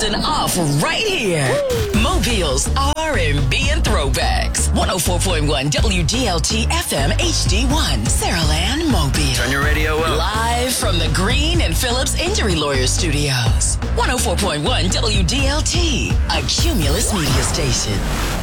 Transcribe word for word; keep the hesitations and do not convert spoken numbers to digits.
dusting off right here. Mobile's R and B and Throwbacks. one oh four point one W D L T F M H D one, Saraland, Mobile. Turn your radio up. Live from the Green and Phillips Injury Lawyer Studios. one oh four point one W D L T, a Cumulus media station.